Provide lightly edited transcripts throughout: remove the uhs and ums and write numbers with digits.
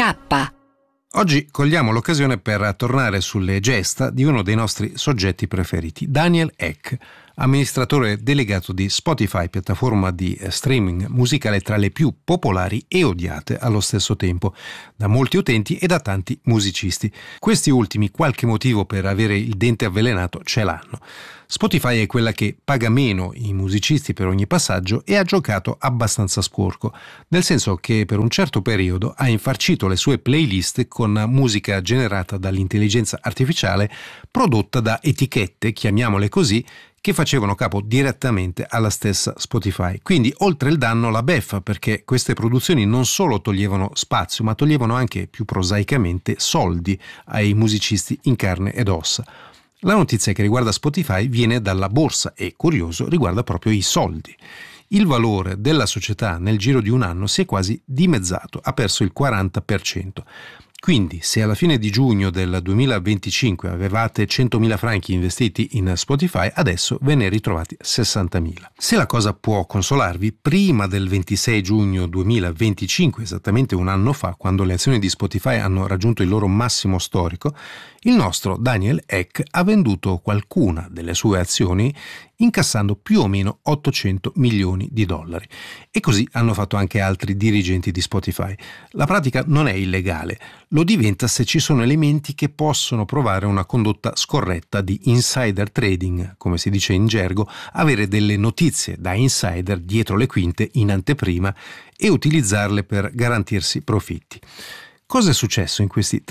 Oggi cogliamo l'occasione per tornare sulle gesta di uno dei nostri soggetti preferiti, Daniel Ek, amministratore delegato di Spotify, piattaforma di streaming musicale tra le più popolari e odiate allo stesso tempo da molti utenti e da tanti musicisti. Questi ultimi qualche motivo per avere il dente avvelenato ce l'hanno. Spotify è quella che paga meno i musicisti per ogni passaggio e ha giocato abbastanza sporco, nel senso che per un certo periodo ha infarcito le sue playlist con musica generata dall'intelligenza artificiale prodotta da etichette, chiamiamole così, che facevano capo direttamente alla stessa Spotify. Quindi, oltre il danno, la beffa, perché queste produzioni non solo toglievano spazio, ma toglievano anche, più prosaicamente, soldi ai musicisti in carne ed ossa. La notizia che riguarda Spotify viene dalla borsa e, curioso, riguarda proprio i soldi. Il valore della società nel giro di un anno si è quasi dimezzato, ha perso il 40%. Quindi, se alla fine di giugno del 2025 avevate 100.000 franchi investiti in Spotify, adesso ve ne ritrovate 60.000. Se la cosa può consolarvi, prima del 26 giugno 2025, esattamente un anno fa, quando le azioni di Spotify hanno raggiunto il loro massimo storico, il nostro Daniel Ek ha venduto qualcuna delle sue azioni incassando più o meno 800 milioni di dollari. E così hanno fatto anche altri dirigenti di Spotify. La pratica non è illegale, lo diventa se ci sono elementi che possono provare una condotta scorretta di insider trading, come si dice in gergo, avere delle notizie da insider dietro le quinte in anteprima e utilizzarle per garantirsi profitti. Cosa è successo in questi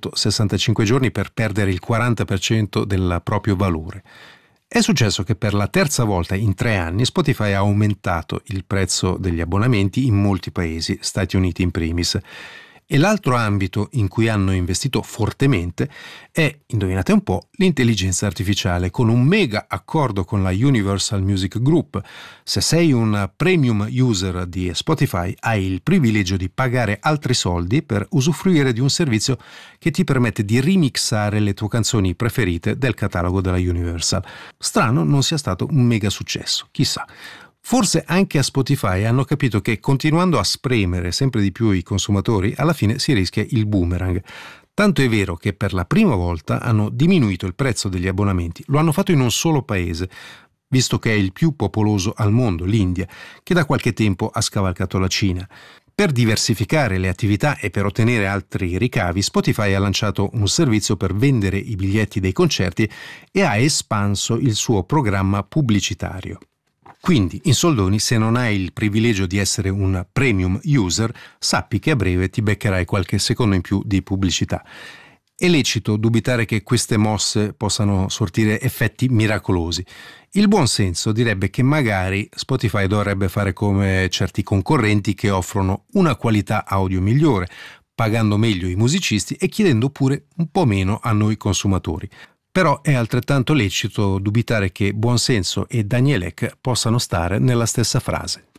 365 giorni per perdere il 40% del proprio valore? È successo che per la terza volta in 3 anni Spotify ha aumentato il prezzo degli abbonamenti in molti paesi, Stati Uniti in primis. E l'altro ambito in cui hanno investito fortemente è, indovinate un po', l'intelligenza artificiale, con un mega accordo con la Universal Music Group. Se sei un premium user di Spotify, hai il privilegio di pagare altri soldi per usufruire di un servizio che ti permette di remixare le tue canzoni preferite del catalogo della Universal. Strano non sia stato un mega successo, chissà. Forse anche a Spotify hanno capito che continuando a spremere sempre di più i consumatori, alla fine si rischia il boomerang. Tanto è vero che per la prima volta hanno diminuito il prezzo degli abbonamenti. Lo hanno fatto in un solo paese, visto che è il più popoloso al mondo, l'India, che da qualche tempo ha scavalcato la Cina. Per diversificare le attività e per ottenere altri ricavi, Spotify ha lanciato un servizio per vendere i biglietti dei concerti e ha espanso il suo programma pubblicitario. Quindi, in soldoni, se non hai il privilegio di essere un premium user, sappi che a breve ti beccherai qualche secondo in più di pubblicità. È lecito dubitare che queste mosse possano sortire effetti miracolosi. Il buon senso direbbe che magari Spotify dovrebbe fare come certi concorrenti che offrono una qualità audio migliore, pagando meglio i musicisti e chiedendo pure un po' meno a noi consumatori. Però è altrettanto lecito dubitare che buonsenso e Daniel Ek possano stare nella stessa frase.